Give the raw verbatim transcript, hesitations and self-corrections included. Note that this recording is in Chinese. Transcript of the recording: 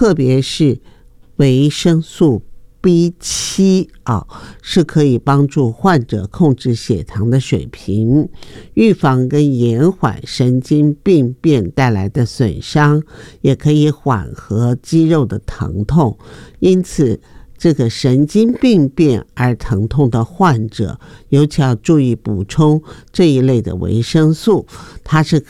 特别是维生素 B 七 啊，是可以帮助患者控制血糖的水平，预防跟延缓神经病变带来的损伤，也可以缓和肌肉的疼痛。因此这个神经病变而疼痛的患者，尤其要注意补充这一类的维生素，它是